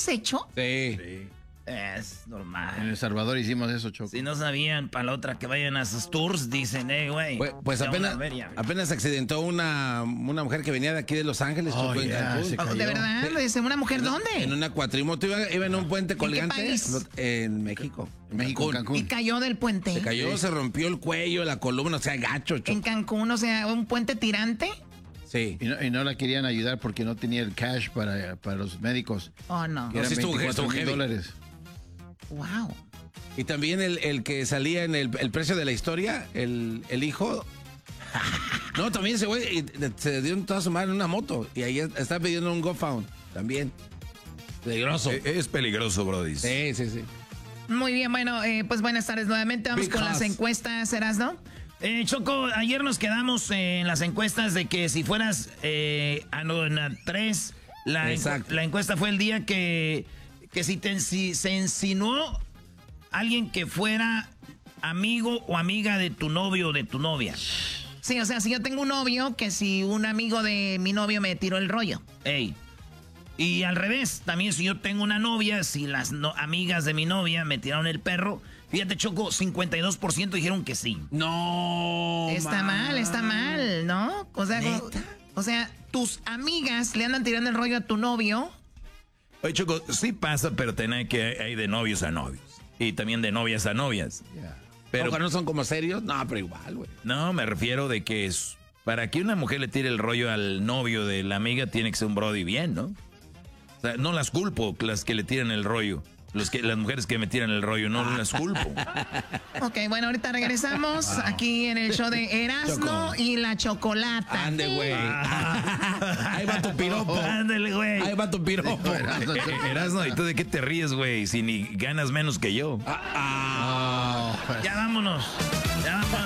has hecho? Sí. Es normal. En El Salvador hicimos eso, Choco. Si no sabían, para la otra que vayan a sus tours, dicen, güey. Pues apenas se accidentó una mujer que venía de aquí de Los Ángeles, Choco, en Cancún. se cayó. ¿De verdad? ¿Dice una mujer dónde? En una cuatrimoto, iba en un puente colgante. qué país? En México. En México, Cancún. Y cayó del puente. Se cayó, se rompió el cuello, la columna, o sea, gacho, Choco. En Cancún, o sea, un puente tirante. Sí. Y no la querían ayudar porque no tenía el cash para los médicos. Oh, no. Sí, Eran estuvo heavy. $24,000. Wow. Y también el que salía en el precio de la historia, el hijo. No, también ese güey se dio en toda su madre en una moto. Y ahí está pidiendo un GoFund también. Peligroso. Es peligroso, brody. Sí. Muy bien, bueno, pues buenas tardes nuevamente. Vamos con las encuestas, ¿no? Choco, ayer nos quedamos en las encuestas de que si fueras en la 3, la encuesta fue el día que si se insinuó alguien que fuera amigo o amiga de tu novio o de tu novia. Sí, o sea, si yo tengo un novio, que si un amigo de mi novio me tiró el rollo. Ey. Y al revés, también si yo tengo una novia, si las amigas de mi novia me tiraron el perro, fíjate, Choco, 52% dijeron que sí. No. Está mal, ¿no? O sea, tus amigas le andan tirando el rollo a tu novio. Oye, Choco, sí pasa, pero hay de novios a novios. Y también de novias a novias. Pero no son como serios. No, pero igual, güey. No, me refiero de que para que una mujer le tire el rollo al novio de la amiga, tiene que ser un brody bien, ¿no? O sea, no las culpo, las que le tiran el rollo. Las mujeres que me tiran el rollo, no las culpo. Ok, bueno, ahorita regresamos aquí en el show de Erasmo y la Chocolata. Ande, güey. Ahí va tu piropo. Ándale, güey. Ahí va tu piropo. Erasno, ¿y tú de qué te ríes, güey? Si ni ganas menos que yo. Ya vámonos. Ya vámonos.